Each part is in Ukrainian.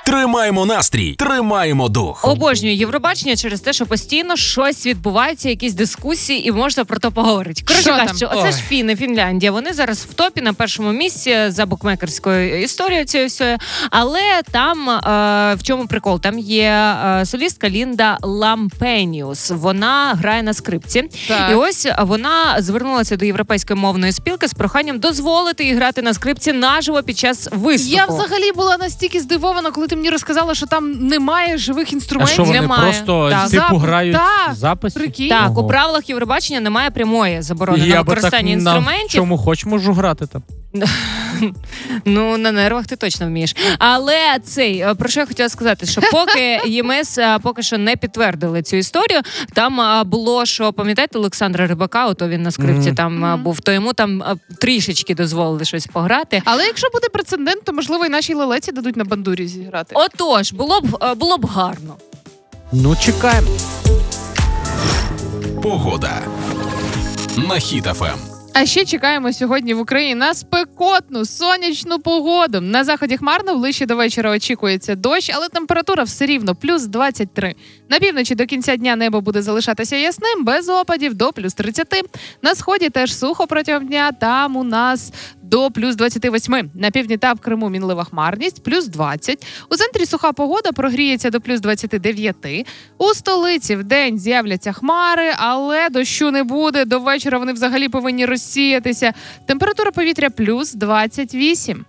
Тримаємо настрій, тримаємо дух. Обожнюю Євробачення через те, що постійно щось відбувається, якісь дискусії, і можна про то поговорити. Коротше кажучи, оце ж Фіни, Фінляндія. Вони зараз в топі на першому місці за букмекерською історією цією всьою. Але там, в чому прикол? Там є солістка Лінда Лампеніус. Вона грає на скрипці. Так. І ось вона звернулася до Європейської мовної спілки з проханням дозволити їй грати на скрипці наживо під час виступу. Я взагалі була настільки здивована, коли ти мені розказала, що там немає живих інструментів. А що вони немає. просто типу грають записи? Прикинь. Так, у правилах Євробачення немає прямої заборони на використання інструментів. Я чому хоч можу грати там. Ну, на нервах ти точно вмієш. Але про що я хотіла сказати, що поки ЄМС поки що не підтвердили цю історію, там було, що, пам'ятаєте, Олександра Рибака, ото він на скрипці там був, то йому там трішечки дозволили щось пограти. Але якщо буде прецедент, то, можливо, і нашій Лелеці дадуть на бандурі зіграти. Отож, було б гарно. Ну, чекаємо. Погода на Хіт ФМ. А ще чекаємо сьогодні в Україні на спекотну, сонячну погоду. На заході хмарно, ближче до вечора очікується дощ, але температура все рівно плюс 23. На півночі до кінця дня небо буде залишатися ясним, без опадів до плюс 30. На сході теж сухо протягом дня, там у нас до плюс 28. На півдні та в Криму мінлива хмарність, плюс 20. У центрі суха погода, прогріється до плюс 29. У столиці вдень з'являться хмари, але дощу не буде. До вечора вони взагалі повинні розсіятися. Температура повітря плюс 28.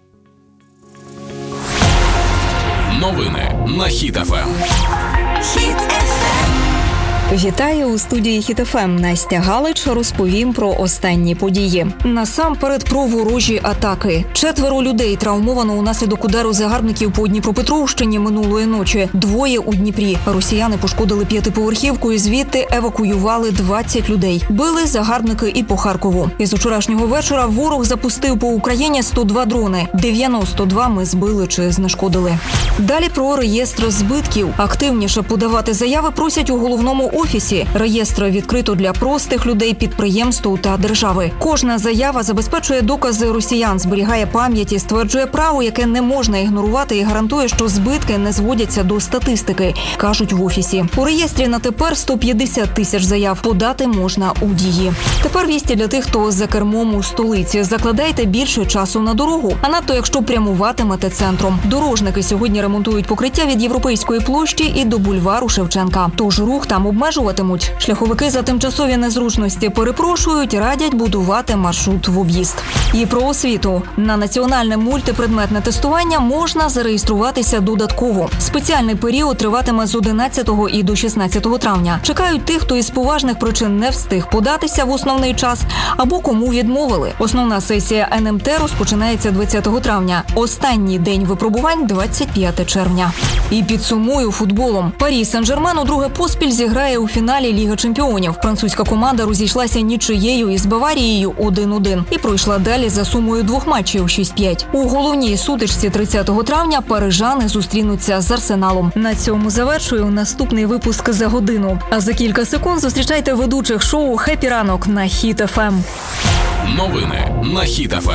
Новини на Хіт ФМ. Вітаю у студії Хіт ФМ. Настя Галич розповім про останні події. Насамперед про ворожі атаки. 4 людей травмовано унаслідок удару загарбників по Дніпропетровщині минулої ночі. 2 у Дніпрі. Росіяни пошкодили 5-поверхівку і звідти евакуювали 20 людей. Били загарбники і по Харкову. Із вчорашнього вечора ворог запустив по Україні 102 дрони. 92 ми збили чи знешкодили. Далі про реєстр збитків. Активніше подавати заяви просять у головному офісі. Реєстр відкрито для простих людей, підприємств та держави. Кожна заява забезпечує докази росіян, зберігає пам'ять і стверджує право, яке не можна ігнорувати, і гарантує, що збитки не зводяться до статистики, кажуть в офісі. У реєстрі на тепер 150 тисяч заяв. Подати можна у Дії. Тепер вісті для тих, хто за кермом у столиці. Закладайте більше часу на дорогу, а надто якщо прямуватимете центром. Дорожники сьогодні ремонтують покриття від Європейської площі і до бульвару Шевченка. Тож рух там обмежуватимуть. Шляховики за тимчасові незручності перепрошують, радять будувати маршрут в об'їзд. І про освіту. На національне мультипредметне тестування можна зареєструватися додатково. Спеціальний період триватиме з 11 і до 16 травня. Чекають тих, хто із поважних причин не встиг податися в основний час або кому відмовили. Основна сесія НМТ розпочинається 20 травня. Останній день випробувань – 25 червня. І підсумую футболом. Парі Сен-Жермен удруге поспіль зіграє у фіналі Ліги чемпіонів. Французька команда розійшлася нічиєю із Баварією 1-1 і пройшла далі за сумою 2 матчів 6-5. У головній сутичці 30 травня парижани зустрінуться з Арсеналом. На цьому завершую наступний випуск за годину. А за кілька секунд зустрічайте ведучих шоу «Хеппі ранок» на Хіт ФМ. Новини на Хіт ФМ.